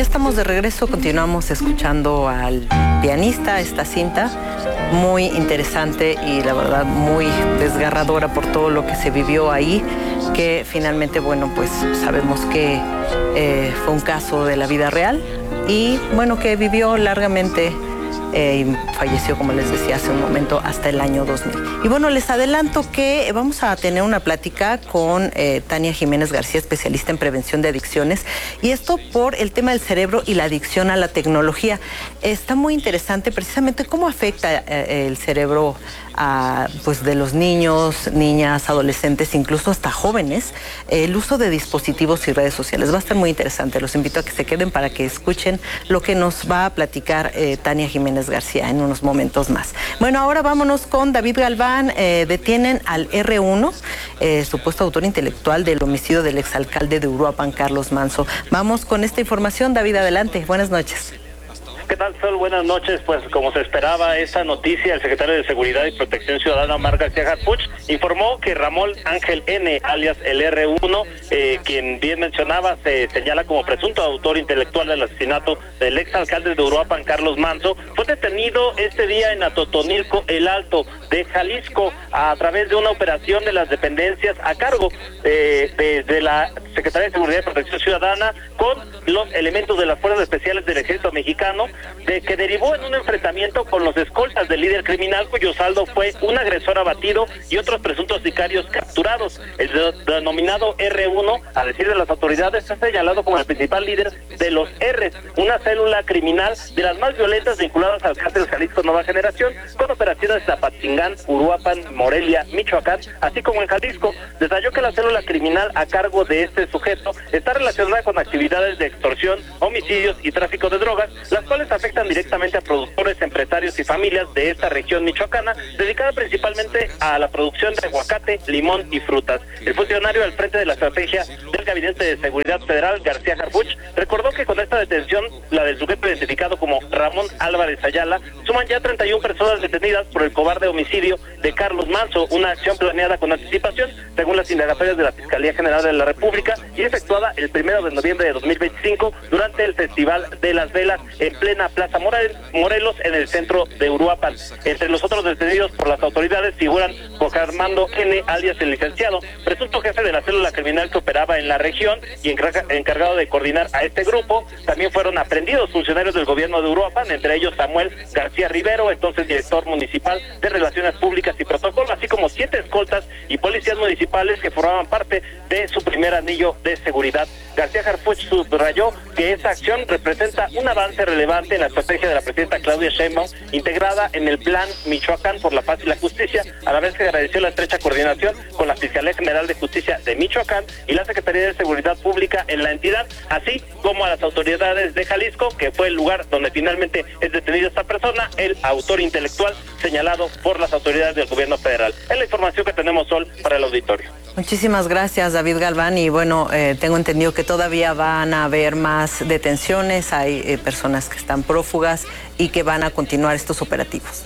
estamos de regreso, continuamos escuchando al pianista, esta cinta muy interesante y la verdad muy desgarradora por todo lo que se vivió ahí, que finalmente, bueno, pues sabemos que fue un caso de la vida real y bueno, que vivió largamente y falleció, como les decía hace un momento, hasta el año 2000. Y bueno, les adelanto que vamos a tener una plática con Tania Jiménez García, especialista en prevención de adicciones, y esto por el tema del cerebro y la adicción a la tecnología. Está muy interesante precisamente cómo afecta el cerebro pues de los niños, niñas, adolescentes, incluso hasta jóvenes, el uso de dispositivos y redes sociales. Va a estar muy interesante. Los invito a que se queden para que escuchen lo que nos va a platicar Tania Jiménez García en unos momentos más. Bueno, ahora vámonos con David Galván. Detienen al R1, supuesto autor intelectual del homicidio del exalcalde de Uruapan, Carlos Manzo. Vamos con esta información. David, adelante. Buenas noches. ¿Qué tal, Sol? Buenas noches. Pues como se esperaba esta noticia, el secretario de Seguridad y Protección Ciudadana, Omar García Harfuch, informó que Ramón Ángel N., alias el R1, quien bien mencionaba, se señala como presunto autor intelectual del asesinato del exalcalde de Uruapan, Carlos Manzo, fue detenido este día en Atotonilco, El Alto de Jalisco, a través de una operación de las dependencias a cargo de la Secretaría de Seguridad y Protección Ciudadana con los elementos de las Fuerzas Especiales del Ejército Mexicano, que derivó en un enfrentamiento con los escoltas del líder criminal, cuyo saldo fue un agresor abatido y otros presuntos sicarios capturados. El denominado R1, a decir de las autoridades, está señalado como el principal líder de los R's, una célula criminal de las más violentas vinculadas al cártel Jalisco Nueva Generación, con operaciones en Zapatingán, Uruapan, Morelia, Michoacán, así como en Jalisco. Detalló que la célula criminal a cargo de este sujeto está relacionada con actividades de extorsión, homicidios y tráfico de drogas, las cuales afectan directamente a productores, empresarios y familias de esta región michoacana, dedicada principalmente a la producción de aguacate, limón y frutas. El funcionario al frente de la estrategia del Gabinete de Seguridad Federal, García Harfuch, recordó que con esta detención, la del sujeto identificado como Ramón Álvarez Ayala, suman ya 31 personas detenidas por el cobarde homicidio de Carlos Manzo, una acción planeada con anticipación, según las indagatorias de la Fiscalía General de la República, y efectuada el 1 de noviembre de 2025 durante el Festival de las Velas en plena Plaza Morelos, en el centro de Uruapan. Entre los otros detenidos por las autoridades figuran Jorge Armando N., alias el licenciado, presunto jefe de la célula criminal que operaba en la región y encargado de coordinar a este grupo. También fueron aprendidos funcionarios del gobierno de Uruapan, entre ellos Samuel García Rivero, entonces director municipal de Relaciones Públicas y Protocolo, así como 7 escoltas y policías municipales que formaban parte de su primer anillo de seguridad. García Harfuch subrayó que esta acción representa un avance relevante en la estrategia de la presidenta Claudia Sheinbaum, integrada en el Plan Michoacán por la Paz y la Justicia, a la vez que agradeció la estrecha coordinación con la Fiscalía General de Justicia de Michoacán y la Secretaría de Seguridad Pública en la entidad, así como a las autoridades de Jalisco, que fue el lugar donde finalmente es detenida esta persona, el autor intelectual señalado por las autoridades del gobierno federal. Es la información que tenemos, Sol, para el auditorio. Muchísimas gracias, David Galván, y bueno, tengo entendido que todavía van a haber más detenciones, hay personas que están prófugas y que van a continuar estos operativos.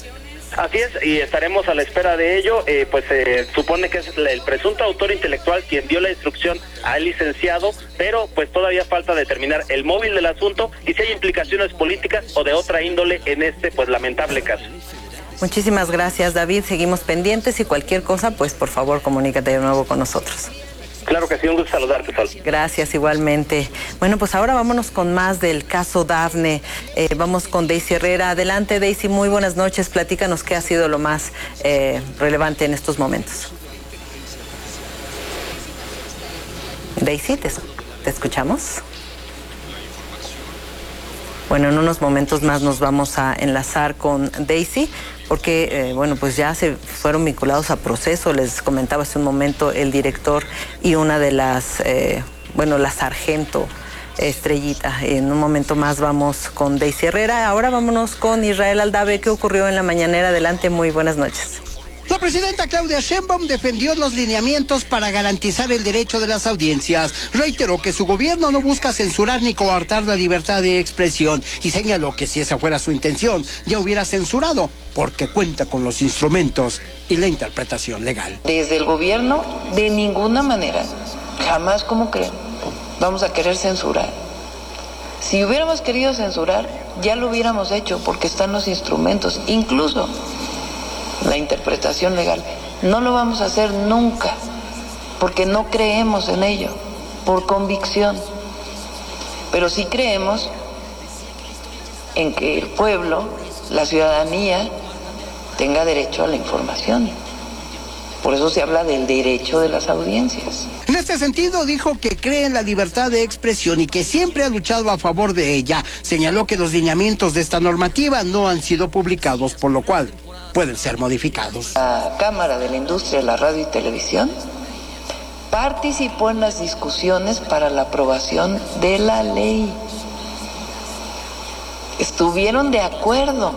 Así es, y estaremos a la espera de ello. Supone que es el presunto autor intelectual quien dio la instrucción al licenciado, pero pues todavía falta determinar el móvil del asunto y si hay implicaciones políticas o de otra índole en este pues lamentable caso. Muchísimas gracias, David. Seguimos pendientes y cualquier cosa, pues por favor comunícate de nuevo con nosotros. Claro que sí, un gusto saludarte, Sol. Gracias, igualmente. Bueno, pues ahora vámonos con más del caso Dafne. Vamos con Daisy Herrera. Adelante, Daisy, muy buenas noches. Platícanos qué ha sido lo más relevante en estos momentos. Daisy, ¿te escuchamos? Bueno, en unos momentos más nos vamos a enlazar con Daisy, porque, pues ya se fueron vinculados a proceso. Les comentaba hace un momento el director y una de las, la sargento Estrellita. En un momento más vamos con Daisy Herrera. Ahora vámonos con Israel Aldave. ¿Qué ocurrió en la mañanera? Adelante, muy buenas noches. La presidenta Claudia Sheinbaum defendió los lineamientos para garantizar el derecho de las audiencias. Reiteró que su gobierno no busca censurar ni coartar la libertad de expresión y señaló que si esa fuera su intención, ya hubiera censurado, porque cuenta con los instrumentos y la interpretación legal. Desde el gobierno, de ninguna manera, jamás como que vamos a querer censurar. Si hubiéramos querido censurar, ya lo hubiéramos hecho, porque están los instrumentos, incluso la interpretación legal. No lo vamos a hacer nunca, porque no creemos en ello, por convicción. Pero sí creemos en que el pueblo, la ciudadanía, tenga derecho a la información. Por eso se habla del derecho de las audiencias. En este sentido, dijo que cree en la libertad de expresión y que siempre ha luchado a favor de ella. Señaló que los lineamientos de esta normativa no han sido publicados, por lo cual pueden ser modificados. La Cámara de la Industria de la Radio y Televisión participó en las discusiones para la aprobación de la ley. Estuvieron de acuerdo.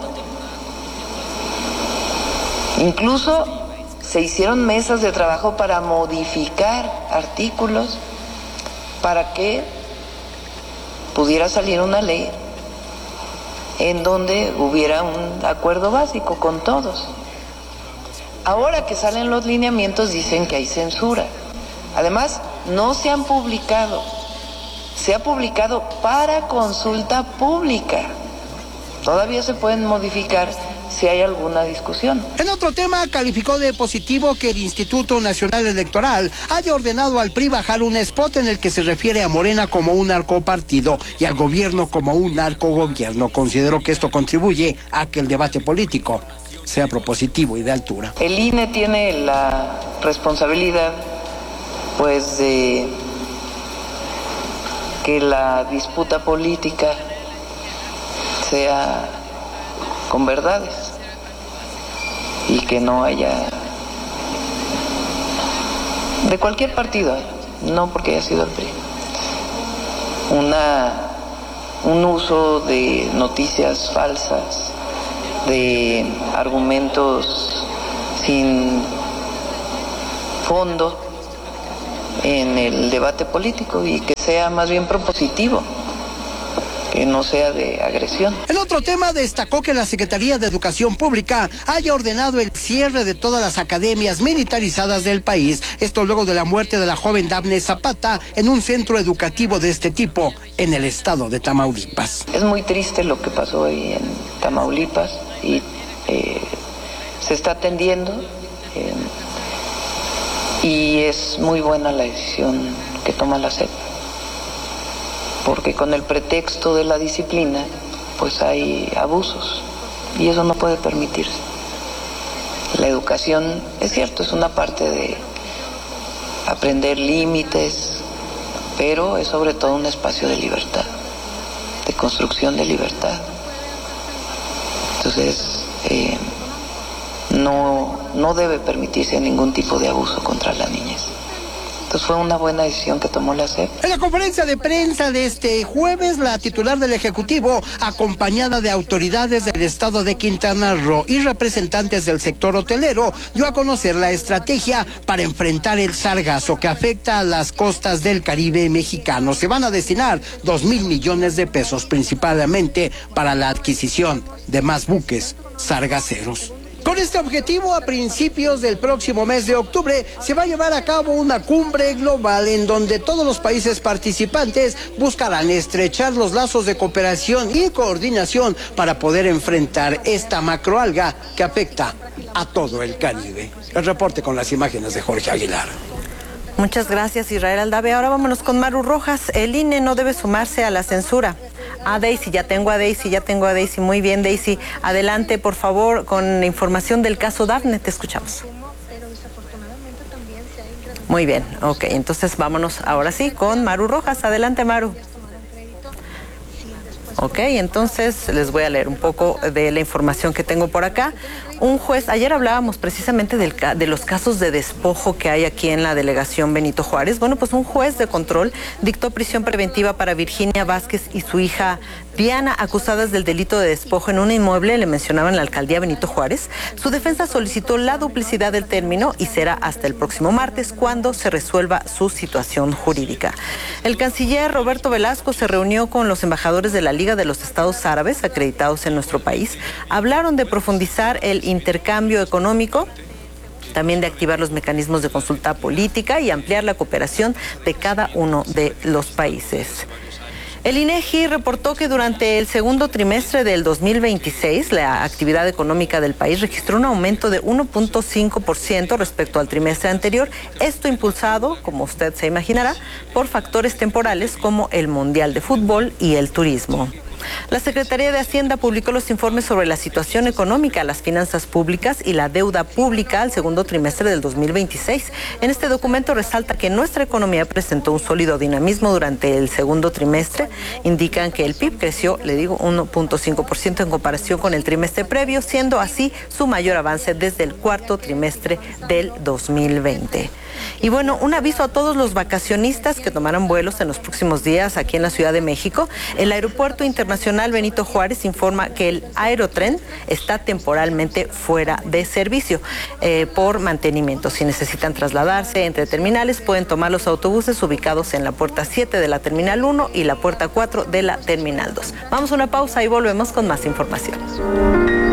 Incluso se hicieron mesas de trabajo para modificar artículos para que pudiera salir una ley en donde hubiera un acuerdo básico con todos. Ahora que salen los lineamientos dicen que hay censura. Además, no se han publicado. Se ha publicado para consulta pública. Todavía se pueden modificar si hay alguna discusión. En otro tema, calificó de positivo que el Instituto Nacional Electoral haya ordenado al PRI bajar un spot en el que se refiere a Morena como un narcopartido y al gobierno como un narcogobierno. Consideró que esto contribuye a que el debate político sea propositivo y de altura. El INE tiene la responsabilidad, pues, de que la disputa política sea con verdades y que no haya de cualquier partido, no porque haya sido el PRI, un uso de noticias falsas, de argumentos sin fondo en el debate político y que sea más bien propositivo, que no sea de agresión. En otro tema, destacó que la Secretaría de Educación Pública haya ordenado el cierre de todas las academias militarizadas del país. Esto luego de la muerte de la joven Dafne Zapata en un centro educativo de este tipo en el estado de Tamaulipas. Es muy triste lo que pasó ahí en Tamaulipas y se está atendiendo y es muy buena la decisión que toma la SEP, porque con el pretexto de la disciplina, pues hay abusos, y eso no puede permitirse. La educación, es cierto, es una parte de aprender límites, pero es sobre todo un espacio de libertad, de construcción de libertad. Entonces, no debe permitirse ningún tipo de abuso contra la niñez. Entonces fue una buena decisión que tomó la SEP. En la conferencia de prensa de este jueves, la titular del Ejecutivo, acompañada de autoridades del estado de Quintana Roo y representantes del sector hotelero, dio a conocer la estrategia para enfrentar el sargazo que afecta a las costas del Caribe mexicano. Se van a destinar 2,000 millones de pesos principalmente para la adquisición de más buques sargaceros. Con este objetivo, a principios del próximo mes de octubre, se va a llevar a cabo una cumbre global en donde todos los países participantes buscarán estrechar los lazos de cooperación y coordinación para poder enfrentar esta macroalga que afecta a todo el Caribe. El reporte con las imágenes de Jorge Aguilar. Muchas gracias, Israel Aldave. Ahora vámonos con Maru Rojas. El INE no debe sumarse a la censura. Daisy, ya tengo a Daisy. Muy bien, Daisy. Adelante, por favor, con la información del caso Dafne. Te escuchamos. Muy bien, ok. Entonces vámonos ahora sí con Maru Rojas. Adelante, Maru. Ok, entonces les voy a leer un poco de la información que tengo por acá. Un juez, ayer hablábamos precisamente de los casos de despojo que hay aquí en la delegación Benito Juárez. Bueno, pues un juez de control dictó prisión preventiva para Virginia Vázquez y su hija Diana, acusadas del delito de despojo en un inmueble, le mencionaba, en la alcaldía Benito Juárez. Su defensa solicitó la duplicidad del término y será hasta el próximo martes cuando se resuelva su situación jurídica. El canciller Roberto Velasco se reunió con los embajadores de la Liga de los Estados Árabes acreditados en nuestro país. Hablaron de profundizar el intercambio económico, también de activar los mecanismos de consulta política y ampliar la cooperación de cada uno de los países. El INEGI reportó que durante el segundo trimestre del 2026, la actividad económica del país registró un aumento de 1.5% respecto al trimestre anterior. Esto impulsado, como usted se imaginará, por factores temporales como el Mundial de Fútbol y el turismo. La Secretaría de Hacienda publicó los informes sobre la situación económica, las finanzas públicas y la deuda pública al segundo trimestre del 2026. En este documento resalta que nuestra economía presentó un sólido dinamismo durante el segundo trimestre. Indican que el PIB creció, 1.5% en comparación con el trimestre previo, siendo así su mayor avance desde el cuarto trimestre del 2020. Y bueno, un aviso a todos los vacacionistas que tomarán vuelos en los próximos días aquí en la Ciudad de México. El Aeropuerto Internacional Benito Juárez informa que el Aerotren está temporalmente fuera de servicio por mantenimiento. Si necesitan trasladarse entre terminales, pueden tomar los autobuses ubicados en la puerta 7 de la Terminal 1 y la puerta 4 de la Terminal 2. Vamos a una pausa y volvemos con más información.